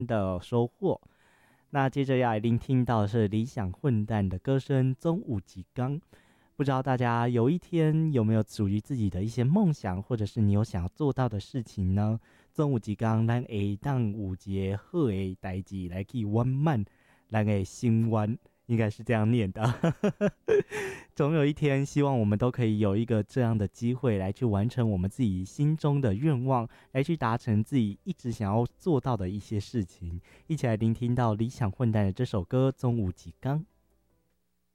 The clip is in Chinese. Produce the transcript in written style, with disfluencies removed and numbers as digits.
的收获。那接着要来聆听到的是理想混蛋的歌声中午吉刚。不知道大家有一天有没有属于自己的一些梦想，或者是你有想要做到的事情呢？中午吉刚咱会当有一个好的代志来去圆满咱的心愿，应该是这样念的。总有一天，希望我们都可以有一个这样的机会来去完成我们自己心中的愿望，来去达成自己一直想要做到的一些事情。一起来聆听到理想混蛋的这首歌《中午吉刚》。